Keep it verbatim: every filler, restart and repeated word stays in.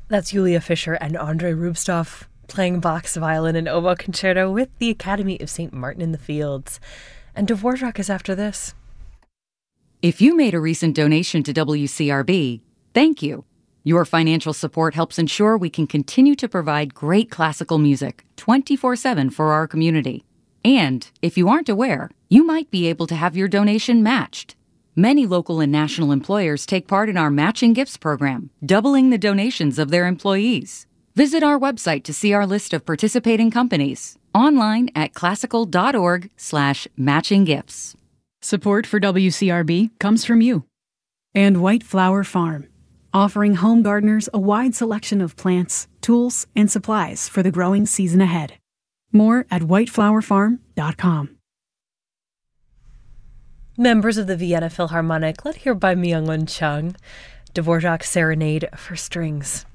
That's Yulia Fischer and Andrei Rubstov playing Bach's Violin and Oboe Concerto with the Academy of Saint Martin in the Fields. And Dvorak is after this. If you made a recent donation to W C R B, thank you. Your financial support helps ensure we can continue to provide great classical music twenty-four seven for our community. And if you aren't aware, you might be able to have your donation matched. Many local and national employers take part in our Matching Gifts program, doubling the donations of their employees. Visit our website to see our list of participating companies, online at classical.org slash matching gifts. Support for W C R B comes from you. And White Flower Farm, offering home gardeners a wide selection of plants, tools, and supplies for the growing season ahead. More at white flower farm dot com. Members of the Vienna Philharmonic, led here by Myung-Whun Chung, Dvorak's Serenade for Strings.